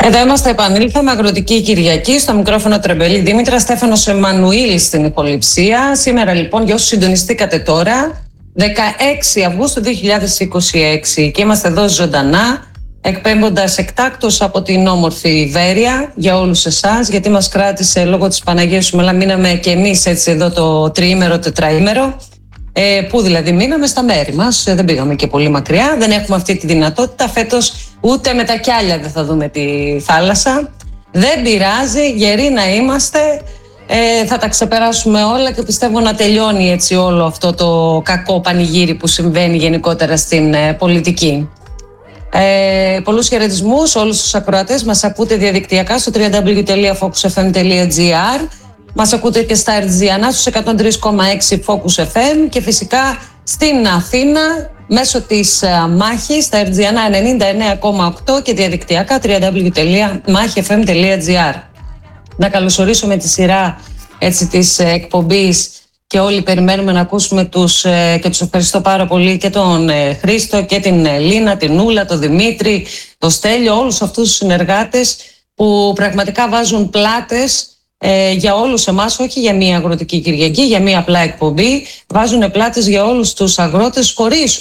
Εδώ είμαστε, επανήλθαμε. Αγροτική Κυριακή. Στο μικρόφωνο Τρεμπελή Δήμητρα, Στέφανος Εμμανουήλ στην υποληψία. Σήμερα, λοιπόν, για όσους συντονιστήκατε τώρα, 16 Αυγούστου 2026. Και είμαστε εδώ ζωντανά, εκπέμποντας εκτάκτως από την όμορφη Ιβέρεια για όλους εσάς, γιατί μας κράτησε λόγω της Παναγίας σου, αλλά μείναμε και εμείς έτσι εδώ το τριήμερο, τετραήμερο. Πού δηλαδή μείναμε? Στα μέρη μας, δεν πήγαμε και πολύ μακριά, δεν έχουμε αυτή τη δυνατότητα. Φέτος ούτε με τα κιάλια δεν θα δούμε τη θάλασσα. Δεν πειράζει, γεροί να είμαστε, θα τα ξεπεράσουμε όλα και πιστεύω να τελειώνει έτσι όλο αυτό το κακό πανηγύρι που συμβαίνει γενικότερα στην πολιτική. Πολλούς χαιρετισμούς όλους τους ακροατές. Μας ακούτε διαδικτυακά στο www.focusfm.gr. Μας ακούτε και στα Ερτζιανά στους 103,6 Focus FM και φυσικά στην Αθήνα μέσω της Μάχης στα Ερτζιανά 99,8 και διαδικτυακά www.mahifm.gr. Να καλωσορίσω με τη σειρά έτσι της εκπομπής και όλοι περιμένουμε να ακούσουμε και τους ευχαριστώ πάρα πολύ και τον Χρήστο και την Λίνα, την Ούλα, τον Δημήτρη, τον Στέλιο, όλους αυτούς τους συνεργάτες που πραγματικά βάζουν πλάτες για όλους εμάς, όχι για μία αγροτική Κυριακή, για μία απλά εκπομπή. Βάζουν πλάτες για όλους τους αγρότες χωρίς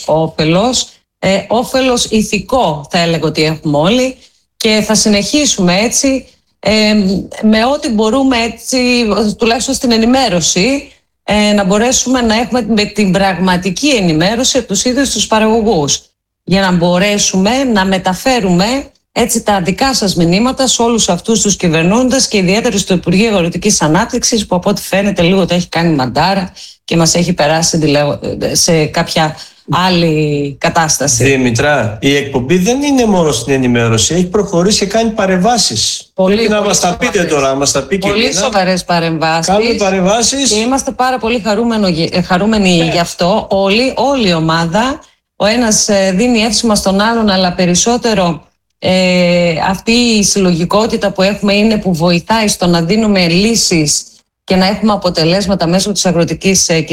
όφελος ηθικό θα έλεγα ότι έχουμε όλοι και θα συνεχίσουμε έτσι με ό,τι μπορούμε έτσι, τουλάχιστον στην ενημέρωση, να μπορέσουμε να έχουμε με την πραγματική ενημέρωση από τους ίδιους τους παραγωγούς για να μπορέσουμε να μεταφέρουμε έτσι τα δικά σας μηνύματα σε όλους αυτούς τους κυβερνώντες και ιδιαίτερα στο Υπουργείο Αγροτικής Ανάπτυξης που από ό,τι φαίνεται λίγο το έχει κάνει μαντάρα και μας έχει περάσει σε κάποια άλλη κατάσταση. Δημητρά, η εκπομπή δεν είναι μόνο στην ενημέρωση, έχει προχωρήσει και κάνει παρεμβάσεις. Πολύ, να μας τα πείτε τώρα, να μας τα πει και πολύ σοβαρές παρεμβάσεις. Κάνουμε παρεμβάσεις. Και είμαστε πάρα πολύ χαρούμενοι γι' αυτό. Όλη η ομάδα. Ο ένας δίνει εύσημα στον άλλον, αλλά περισσότερο αυτή η συλλογικότητα που έχουμε είναι που βοηθάει στο να δίνουμε λύσεις και να έχουμε αποτελέσματα μέσω της αγροτικής